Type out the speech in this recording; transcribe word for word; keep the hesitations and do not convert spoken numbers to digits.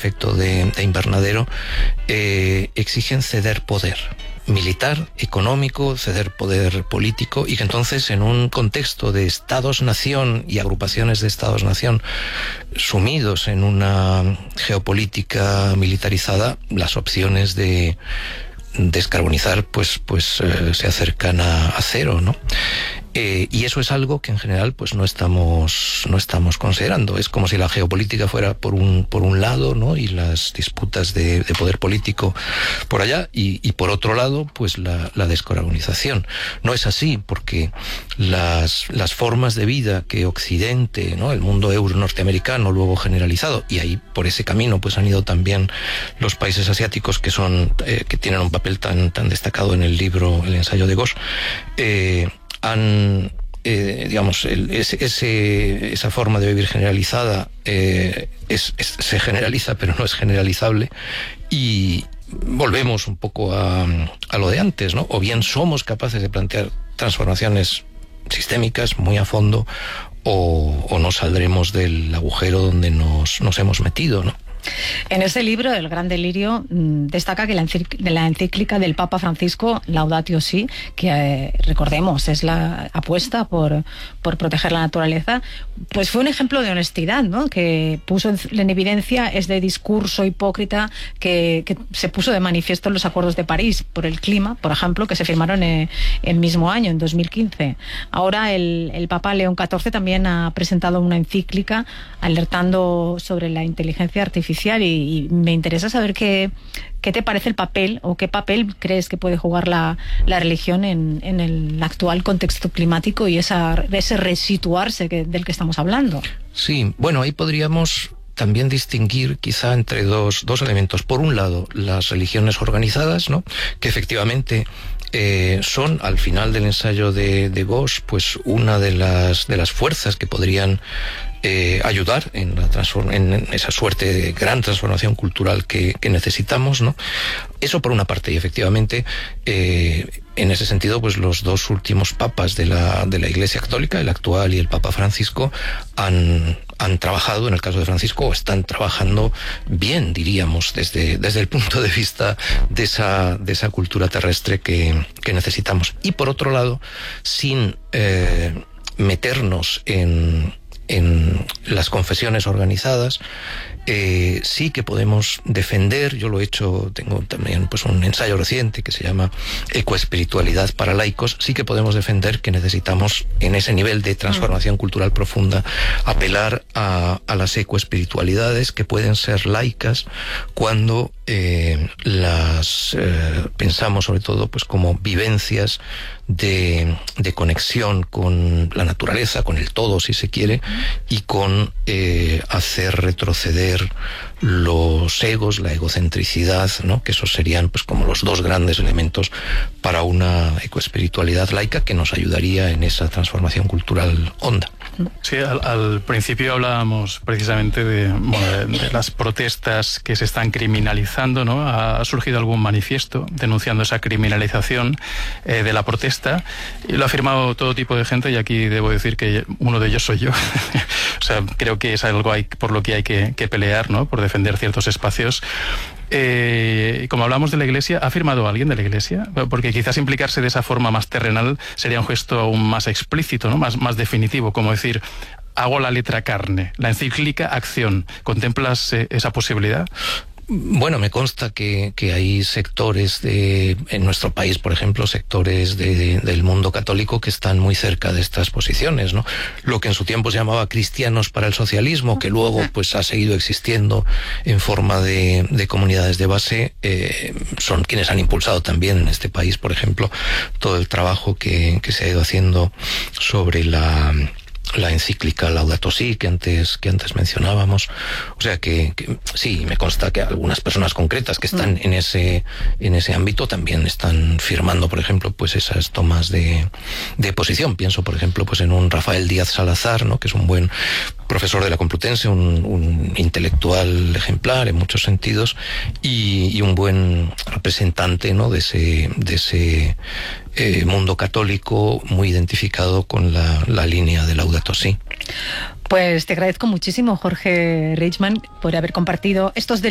efecto de, de invernadero, eh, exigen ceder poder militar, económico, ceder poder político, y que entonces en un contexto de estados-nación y agrupaciones de estados-nación sumidos en una geopolítica militarizada, las opciones de descarbonizar pues, pues eh, se acercan a, a cero, ¿no? Eh, y eso es algo que en general pues no estamos no estamos considerando. Es como si la geopolítica fuera por un por un lado, ¿no? Y las disputas de, de poder político por allá, y, y por otro lado pues la, la descarbonización. No es así, porque las las formas de vida que Occidente, ¿no? El mundo euro norteamericano luego generalizado, y ahí por ese camino pues han ido también los países asiáticos que son eh, que tienen un papel tan tan destacado en el libro, el ensayo de Ghosh, eh, han, eh, digamos, el, ese, ese, esa forma de vivir generalizada eh, es, es, se generaliza, pero no es generalizable, y volvemos un poco a, a lo de antes, ¿no? O bien somos capaces de plantear transformaciones sistémicas muy a fondo, o, o no saldremos del agujero donde nos, nos hemos metido, ¿no? En ese libro, El Gran Delirio, destaca que la, de la encíclica del Papa Francisco, Laudatio Si, que eh, recordemos es la apuesta por, por proteger la naturaleza, pues fue un ejemplo de honestidad, ¿no? Que puso en, en evidencia este discurso hipócrita que, que se puso de manifiesto en los acuerdos de París por el clima, por ejemplo, que se firmaron en, el mismo año, en dos mil quince. Ahora el, el Papa León catorce también ha presentado una encíclica alertando sobre la inteligencia artificial. Y, y me interesa saber qué, qué te parece el papel, o qué papel crees que puede jugar la, la religión en, en el actual contexto climático y esa, ese resituarse que, del que estamos hablando. Sí, bueno, ahí podríamos también distinguir quizá entre dos, dos elementos. Por un lado, las religiones organizadas, ¿no? Que efectivamente eh, son, al final del ensayo de, de Ghosh, pues una de las, de las fuerzas que podrían Eh, ayudar en, la en esa suerte de gran transformación cultural que, que necesitamos, ¿no? Eso por una parte, y efectivamente eh, en ese sentido pues los dos últimos papas de la, de la Iglesia Católica, el actual y el Papa Francisco, han, han trabajado, en el caso de Francisco, o están trabajando bien, diríamos, desde, desde el punto de vista de esa, de esa cultura terrestre que, que necesitamos. Y por otro lado, sin eh, meternos en en las confesiones organizadas, eh, sí que podemos defender. Yo lo he hecho, tengo también pues un ensayo reciente que se llama Ecoespiritualidad para laicos. Sí que podemos defender que necesitamos, en ese nivel de transformación cultural profunda, apelar a, a las ecoespiritualidades que pueden ser laicas cuando eh, las eh, pensamos sobre todo pues como vivencias de, de conexión con la naturaleza, con el todo si se quiere, y con eh, hacer retroceder los egos, la egocentricidad, ¿no? Que esos serían pues como los dos grandes elementos para una ecoespiritualidad laica que nos ayudaría en esa transformación cultural honda. Sí, al, al principio hablábamos precisamente de, bueno, de, de las protestas que se están criminalizando, ¿no? Ha, ha surgido algún manifiesto denunciando esa criminalización eh, de la protesta, y lo ha firmado todo tipo de gente, y aquí debo decir que uno de ellos soy yo. O sea, creo que es algo hay, por lo que hay que, que pelear, ¿no? Por defender ciertos espacios. Eh, como hablamos de la Iglesia, ¿ha firmado alguien de la Iglesia? Porque quizás implicarse de esa forma más terrenal sería un gesto aún más explícito, ¿no? Más, más definitivo, como decir, hago la letra carne, la encíclica acción. ¿Contemplas eh, esa posibilidad? Bueno, me consta que, que hay sectores de, en nuestro país, por ejemplo, sectores de, de, del mundo católico que están muy cerca de estas posiciones, ¿no? Lo que en su tiempo se llamaba Cristianos para el Socialismo, que luego pues ha seguido existiendo en forma de, de comunidades de base, eh, son quienes han impulsado también en este país, por ejemplo, todo el trabajo que, que se ha ido haciendo sobre la la encíclica Laudato Si que antes que antes mencionábamos. O sea que, que sí, me consta que algunas personas concretas que están en ese en ese ámbito también están firmando, por ejemplo, pues esas tomas de, de posición. Pienso, por ejemplo, pues en un Rafael Díaz Salazar, ¿no? Que es un buen profesor de la Complutense, un, un intelectual ejemplar en muchos sentidos, y, y un buen representante, ¿no? de ese de ese eh, mundo católico muy identificado con la, la línea de Laudato Si. Pues te agradezco muchísimo, Jorge Reichmann, por haber compartido estos